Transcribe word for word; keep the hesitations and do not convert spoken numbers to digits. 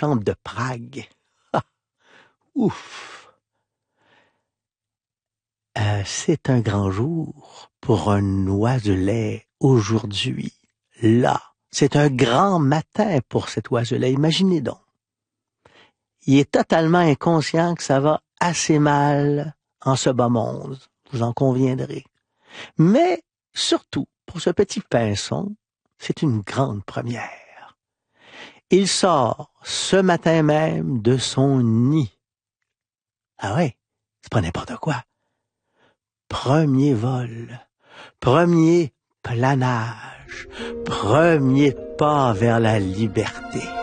chambre de Prague. Ah, ouf! Euh, c'est un grand jour pour un oiselet aujourd'hui. Là, c'est un grand matin pour cet oiselet. Imaginez donc. Il est totalement inconscient que ça va assez mal en ce bas monde. Vous en conviendrez. Mais surtout, pour ce petit pinson, c'est une grande première. Il sort ce matin même de son nid. Ah ouais, c'est pas n'importe quoi. Premier vol, premier planage, premier pas vers la liberté.